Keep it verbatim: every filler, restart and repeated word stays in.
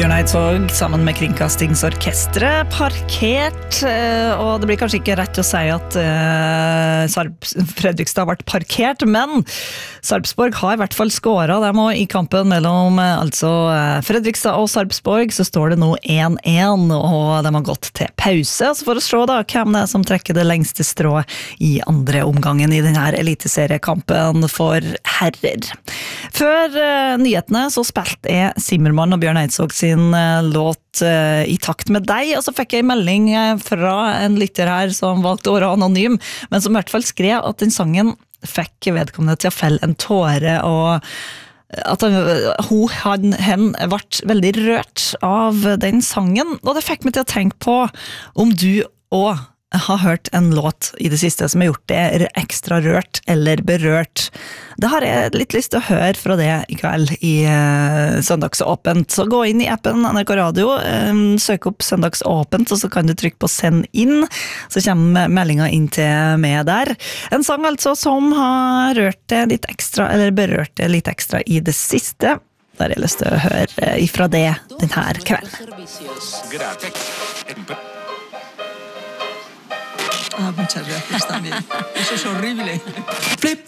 Bjørn Eidsvåg sammen med Kringkastingsorkestret parkert, og det blir kanskje ikke rett å si at uh, Sarp Fredrikstad har vært parkert, men Sarpsborg har i hvert fall skåret dem, og i kampen mellom uh, altså uh, Fredrikstad og Sarpsborg så står det nå en en, og de har gått til pause, så for å se da hvem det er som trekker det lengste strået i andre omgangen i denne eliteseriekampen for herrer. Før uh, nyhetene så spilte jeg Simmermann og Bjørn Eidsvåg sin låt uh, I takt med deg, og så fikk jeg en melding fra en lytter her som valgte å være anonym, men som i hvert fall skrev at den sangen fikk vedkommende til å felle en tåre, og at han, hun, han, hen ble veldig rørt av den sangen, og det fikk meg til å tenke på om du også har hørt en låt i det siste som har gjort det ekstra rørt eller berørt. Det har jeg litt lyst til å høre fra det i kveld i uh, Søndagsåpent. Så gå inn i appen N R K Radio, um, søk opp Søndagsåpent, og så kan du trykke på send inn, så kommer meldingen inn til meg der. En sang altså som har rørt det litt ekstra, eller berørt det litt ekstra i det siste. Der har jeg lyst til å høre ifra det denne kvelden. Ah, muchas gracias también. Eso es horrible. Flip.